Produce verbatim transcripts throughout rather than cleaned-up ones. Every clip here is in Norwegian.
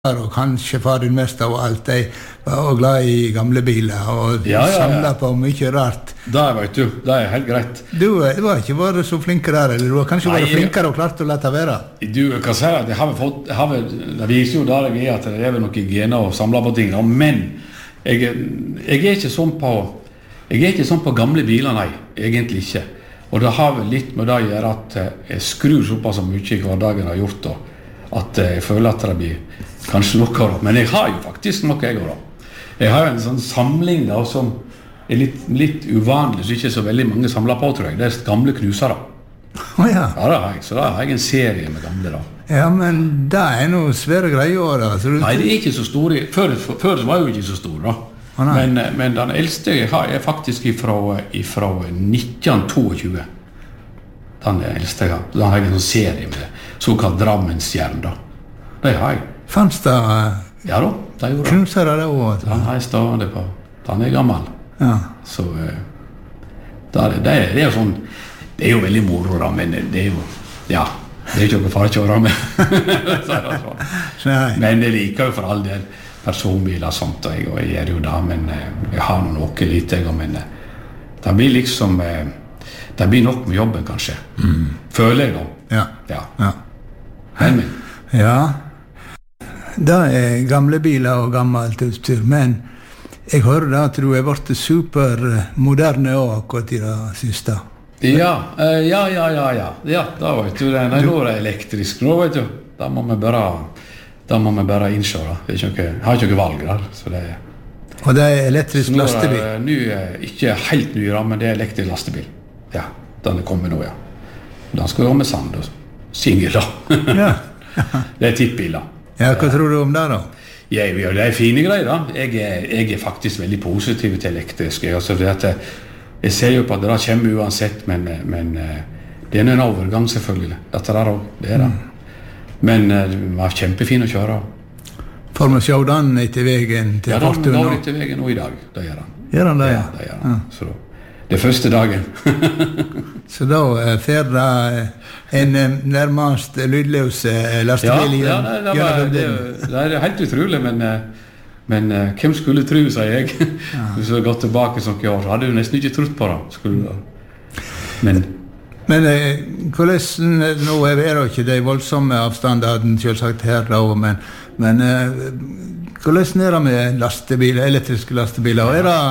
og kanskje far din mest av alt, de var glad i gamle biler og ja, ja, ja. samlet på mye rart. Det vet du, det er helt greit. Du, du har ikke vært så flinke der, eller du har kanskje vært flinkere og klart å lette være? Du, jeg kan si at jeg har fått, jeg har, det viser jo der jeg er at det er vel noen gener og samler på ting, men jeg, jeg er ikke sånn på, jeg er ikke sånn på gamle biler, nei, egentlig ikke. Og det har vel litt med det å gjøre at jeg skrur såpass mye i hverdagen har gjort da, at jeg føler at det blir kanskje noe da. Men jeg har jo faktisk noe jeg da. Jeg har jo en sånn samling da, som er litt, litt uvanlig, så ikke så veldig mange samler på, tror jeg. Det er gamle knusere. Å ja. Ja, det har jeg. Så da har jeg en serie med gamle da. Ja, men det er noe svære greier da. Du... Nei, det er ikke så store. Før, før var jo ikke så stor da. Å, men, men den eldste jeg har er faktisk ifra, ifra nitten tjueto. Den er eldste jeg har. Den har jeg en sånn serie med såkalt Drammensjern da. Det har jeg. Fanns det ja da, det gjorde det. Knusere det også? Den har jeg stående på. Den er gammel. Ja. Så det er, det, er, det er jo sånn, det er jo veldig moro da, men det er jo, ja, det er ikke noe far å kjøre med. Men jeg liker jo for all del personbiler og sånt, og jeg, og jeg gjør jo det, men jeg har noe lite, jeg, men det blir liksom, det blir nok med jobben kanskje. Mm. Føler jeg da. Ja. Ja. Ja. Men, men. Ja. Det er gamle biler og gammelt utstyr, men jeg hører da at du er vært supermoderne også akkurat i det siste. Ja, uh, ja, ja, ja, ja. Ja, da vet du det. Nei, nå er det elektrisk, nå vet du. Da må vi bare, da må vi bare innsjøre. Det er ikke noe, jeg har ikke noe valg der, så det er... Og det er elektrisk lastebil? Så nå er det ikke helt ny, men det er elektrisk lastebil. Ja, den er kommet nå, ja. Den skal gå med sand og singel da. Ja. Det er tippbiler. Ja, hva tror du om det da? Ja, det er fine greier da. Jeg er, jeg er faktisk veldig positiv til elektrisk. Altså, det at jeg, jeg ser jo på at det kommer uansett, men, men det er en overgang selvfølgelig. Dette der også, det er det. Mm. Men det var kjempefin å kjøre. Får vi se den etter veien til ja, Fortun? Ja, den går etter veien nå i dag. Det gjør han. Gjør han det? Ja, det gjør han. Ja. Så da, det er første dagen. Så da fer det en nærmest lydløs lastebil ja, ja, det, det, var, det, det er helt utrolig, men, men hvem skulle tro, sier jeg. Ja. Hvis jeg går tilbake sånn år, så hadde du nesten ikke trodd på det. Skulle, men, men hvordan, nå er det ikke de voldsomme avstandene selvsagt her da, men, men hvordan er det med lastebiler, elektriske lastebiler? Og er det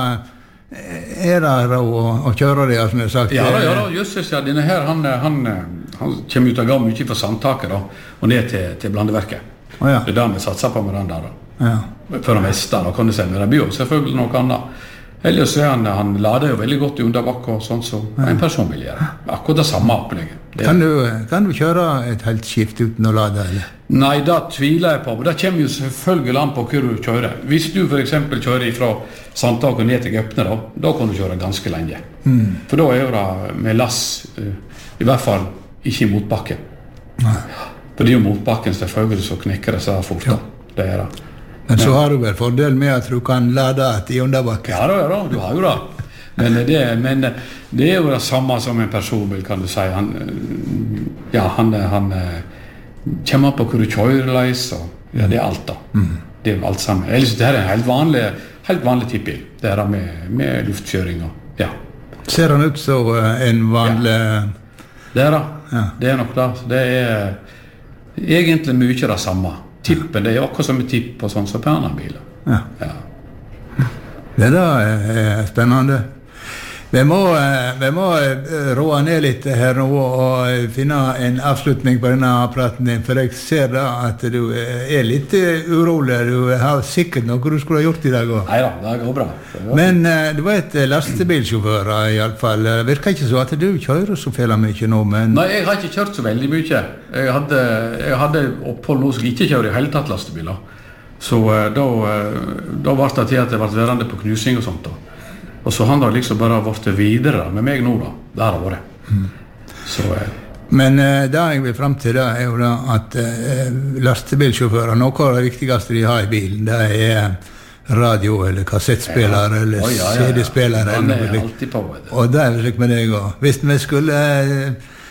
er det å, å kjøre det, som jeg har sagt? Ja, da, ja, da, Jøsses, ja, denne her, han, han, han kommer ut av gammel mye fra sandtaket da, og ned til, til blandeverket. Oh, ja. Det er det vi satser på med den der da. Ja. For det meste, da kan du si, men det blir jo selvfølgelig noe annet. Ellers er han, han lader jo veldig godt i underbakke og sånn, så ja. En person vil gjøre. Akkurat det samme opplegget. Det. Kan, du, kan du kjøre et helt skift uten å lade, eller? Nei, det tviler jeg på, men det kommer jo selvfølgelig an på hvor du kjører. Hvis du for eksempel kjører fra Sandtaket ned til Gøpne, da, da kan du kjøre ganske lenge. Mm. For da er jo det med lass, i hvert fall ikke i motbakken. Nei. For det er jo motbakken selvfølgelig så knekker det seg fort. Ja. Det er det. Men så har du vel fordel med at du kan lade i underbakken. Ja, da, da, du har jo det. Men det, men det er jo det samme som en personbil, kan du si. Han, ja, han, han kommer på hvor du kjører leis, og ja, det er alt da. Mm. Det er alt sammen. Ellers, det her er en helt vanlig, helt vanlig tippbil. Det er det med, med luftkjøring og, ja. Ser han ut så en vanlig... Ja. Det er det. Ja. Det er nok det. Det er egentlig mye det samme. Tippen, det er akkurat som et tipp på sånn som på andre biler. Ja. Ja. Det da er spennende. Vi må, vi må roe ned litt her nå og finne en avslutning på denne praten din, for jeg ser da at du er litt urolig. Du har sikkert noe du skulle ha gjort i dag også. Neida, det går bra. Det går. Men du vet, lastebilsjåfør i alle fall, det virker ikke så at du kjører så fælt mye nå, men... Nei, jeg har ikke kjørt så veldig mye. Jeg hadde, jeg hadde opphold nå som ikke kjører i hele tatt lastebiler. Så da, da var det til at jeg ble værende på knusing og sånt da. Og så han har liksom bare vært videre med meg nå da. Der har vært. Mm. Så, eh. Men eh, det jeg vil frem til da, er jo da at eh, lastebilsjåfører, noe av det viktigste de har i bilen, det er radio eller kassettspiller ja. Eller oh, ja, ja, ja. C D-spiller. Han er alltid på det. Og det er slik med deg også. Hvis vi skulle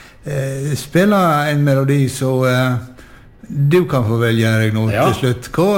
eh, spille en melodi, så eh, du kan få velge deg nå ja. Til slutt. Hva